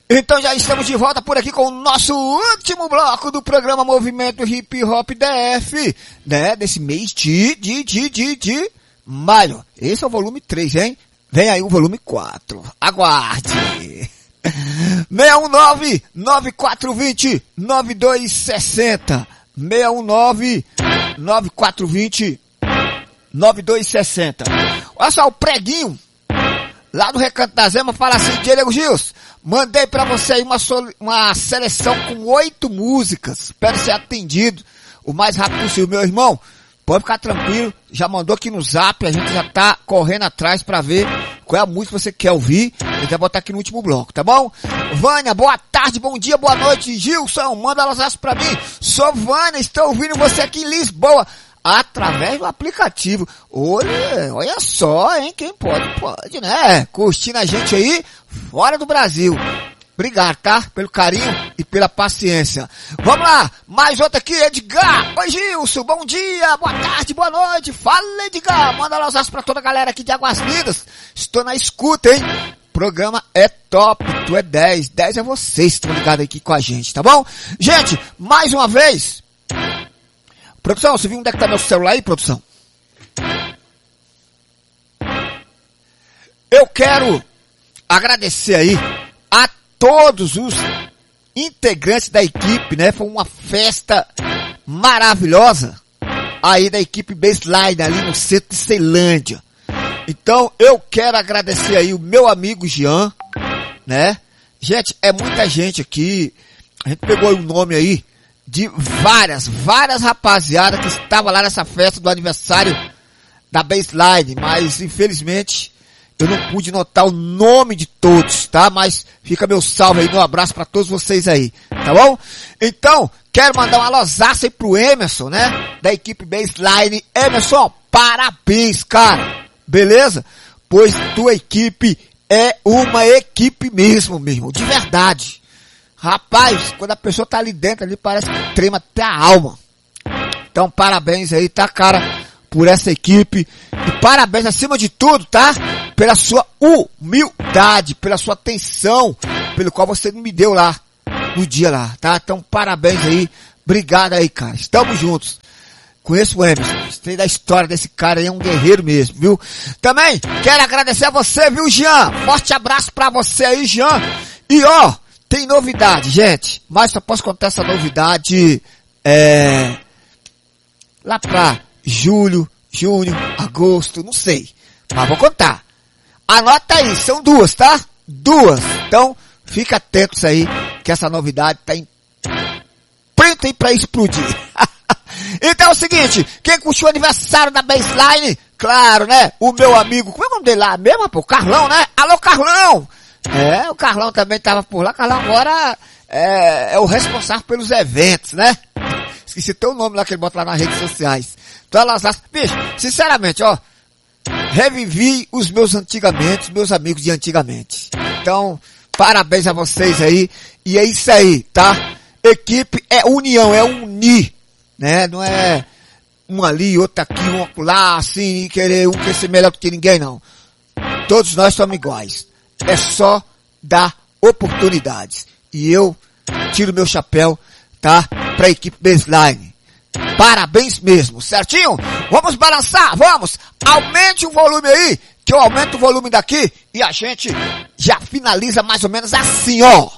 Então já estamos de volta por aqui com o nosso último bloco do programa Movimento Hip Hop DF, né? Desse mês de maio. Esse é o volume 3, hein? Vem aí o volume 4. Aguarde! 619-9420-9260 619-9420-9260. Olha só, o preguinho lá do Recanto da Zema fala assim: Diego Gils, mandei pra você aí uma seleção com 8 músicas. Espero ser atendido o mais rápido possível, meu irmão. Pode ficar tranquilo, já mandou aqui no zap, a gente já tá correndo atrás pra ver qual é a música que você quer ouvir. A gente vai botar aqui no último bloco, tá bom? Vânia, boa tarde, bom dia, boa noite. Gilson, manda elas pra mim. Sou Vânia, estou ouvindo você aqui em Lisboa, através do aplicativo. Olha só, hein? Quem pode, né? Curtindo a gente aí, fora do Brasil. Obrigado, tá? Pelo carinho e pela paciência. Vamos lá, mais outra aqui, Edgar. Oi, Gilson, bom dia, boa tarde, boa noite. Fala, Edgar. Manda lá os aços pra toda a galera aqui de Águas Lindas. Estou na escuta, hein? O programa é top, tu é 10. 10 é vocês que estão ligados aqui com a gente, tá bom? Gente, mais uma vez. Produção, você viu onde é que tá meu celular aí, produção? Eu quero agradecer aí a todos os integrantes da equipe, né? Foi uma festa maravilhosa aí da equipe Baseline ali no centro de Ceilândia. Então eu quero agradecer aí o meu amigo Jean, né? Gente, é muita gente aqui. A gente pegou o nome aí de várias rapaziadas que estavam lá nessa festa do aniversário da Baseline, mas infelizmente eu não pude notar o nome de todos, tá? Mas fica meu salve aí, meu abraço pra todos vocês aí, tá bom? Então, quero mandar uma alôzaça aí pro Emerson, né? Da equipe Baseline. Emerson, parabéns, cara. Beleza? Pois tua equipe é uma equipe mesmo, de verdade. Rapaz, quando a pessoa tá ali dentro, ali parece que trema até a alma. Então, parabéns aí, tá, cara? Por essa equipe. E parabéns acima de tudo, tá? Pela sua humildade, pela sua atenção, pelo qual você me deu lá, no dia lá, tá? Então parabéns aí, obrigado aí, cara. Estamos juntos. Conheço o Emerson, sei da história desse cara aí, é um guerreiro mesmo, viu? Também quero agradecer a você, viu, Jean? Forte abraço pra você aí, Jean. E ó, tem novidade, gente, mas só posso contar essa novidade, lá pra julho, junho, agosto, não sei. Mas vou contar. Anota aí, são 2, tá? 2. Então, fica atentos aí, que essa novidade tá em pronta aí pra explodir. Então é o seguinte, quem curtiu o aniversário da Baseline, claro, né? O meu amigo, como é o nome dele lá mesmo, pô? Carlão, né? Alô, Carlão! O Carlão também tava por lá. Carlão agora é o responsável pelos eventos, né? Esqueci teu nome lá que ele bota lá nas redes sociais. Então, bicho, sinceramente, ó, revivi os meus amigos de antigamente. Então, parabéns a vocês aí. E é isso aí, tá? Equipe é união, é unir, né? Não é um ali, outro aqui, um lá, assim, e querer um quer ser melhor do que ninguém, não. Todos nós somos iguais. É só dar oportunidades. E eu tiro meu chapéu, tá? Pra equipe Baseline. Parabéns mesmo, certinho? Vamos balançar, vamos! Aumente o volume aí, que eu aumento o volume daqui e a gente já finaliza mais ou menos assim, ó.